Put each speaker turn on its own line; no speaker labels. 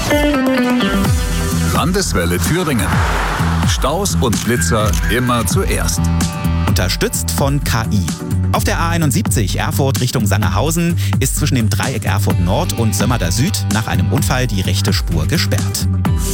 Landeswelle Thüringen. Staus und Blitzer immer zuerst.
Unterstützt von KI. Auf der A71 Erfurt Richtung Sangerhausen ist zwischen dem Dreieck Erfurt Nord und Sömmerda Süd nach einem Unfall die rechte Spur gesperrt.